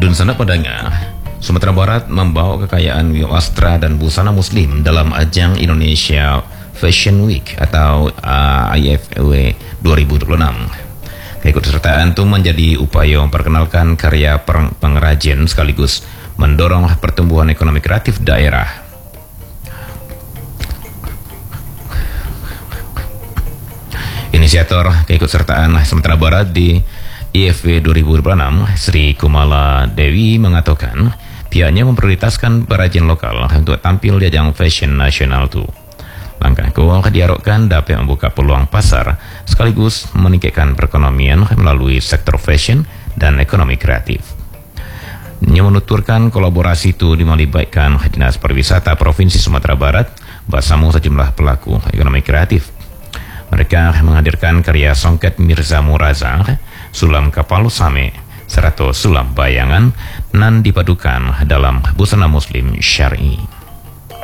Dun sana padanya, Sumatera Barat membawa kekayaan wastra dan busana muslim dalam ajang Indonesia Fashion Week atau IFW 2026. Keikutsertaan itu menjadi upaya memperkenalkan karya pengrajin sekaligus mendorong pertumbuhan ekonomi kreatif daerah. Inisiator keikutsertaan Sumatera Barat di IFW 2026, Sri Kumala Dewi mengatakan pihaknya memprioritaskan perajin lokal untuk tampil di ajang fashion nasional itu. Langkah itu diharapkan dapat membuka peluang pasar sekaligus meningkatkan perekonomian melalui sektor fashion dan ekonomi kreatif. Ia menuturkan kolaborasi itu melibatkan Dinas Pariwisata Provinsi Sumatera Barat bersama sejumlah pelaku ekonomi kreatif. Mereka menghadirkan karya songket Mirza Muraza, sulam kapal same, serta sulam bayangan nan dipadukan dalam busana muslim syar'i.